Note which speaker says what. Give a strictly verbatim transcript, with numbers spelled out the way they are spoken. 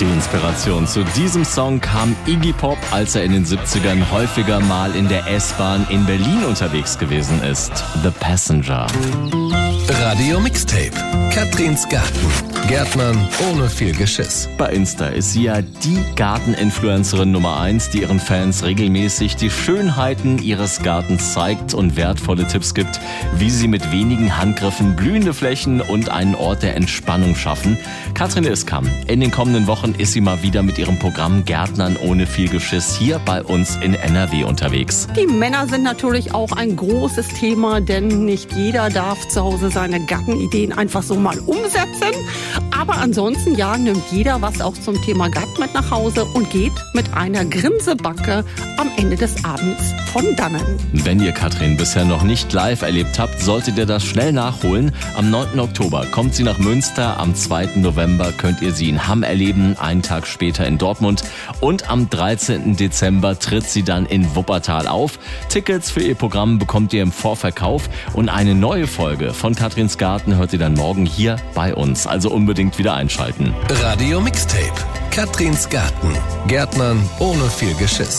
Speaker 1: Die Inspiration zu diesem Song kam Iggy Pop, als er in den siebzigern häufiger mal in der S-Bahn in Berlin unterwegs gewesen ist. The Passenger.
Speaker 2: Radio Mixtape. Katrins Garten. Gärtnern ohne viel Geschiss.
Speaker 1: Bei Insta ist sie ja die Garteninfluencerin Nummer eins, die ihren Fans regelmäßig die Schönheiten ihres Gartens zeigt und wertvolle Tipps gibt, wie sie mit wenigen Handgriffen blühende Flächen und einen Ort der Entspannung schaffen. Katrin Iskam. In den kommenden Wochen ist sie mal wieder mit ihrem Programm Gärtnern ohne viel Geschiss hier bei uns in N R W unterwegs.
Speaker 3: Die Männer sind natürlich auch ein großes Thema, denn nicht jeder darf zu Hause seine Gartenideen einfach so mal umsetzen. Aber ansonsten, ja, nimmt jeder was auch zum Thema Garten mit nach Hause und geht mit einer Grinsebacke am Ende des Abends von dannen.
Speaker 1: Wenn ihr Katrin bisher noch nicht live erlebt habt, solltet ihr das schnell nachholen. Am neunten Oktober kommt sie nach Münster, am zweiten November könnt ihr sie in Hamm erleben, einen Tag später in Dortmund und am dreizehnten Dezember tritt sie dann in Wuppertal auf. Tickets für ihr Programm bekommt ihr im Vorverkauf und eine neue Folge von Katrins Garten hört ihr dann morgen hier bei uns. Also unbedingt wieder einschalten.
Speaker 2: Radio Mixtape. Katrins Garten. Gärtnern ohne viel Geschiss.